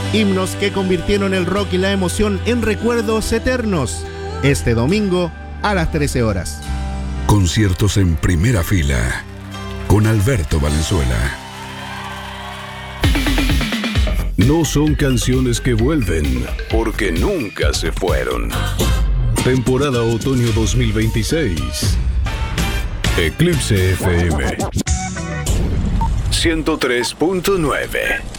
Himnos que convirtieron el rock y la emoción en recuerdos eternos. Este domingo a las 13 horas. Conciertos en primera fila con Alberto Valenzuela. No son canciones que vuelven, porque nunca se fueron. Temporada Otoño 2026. Eclipse FM 103.9.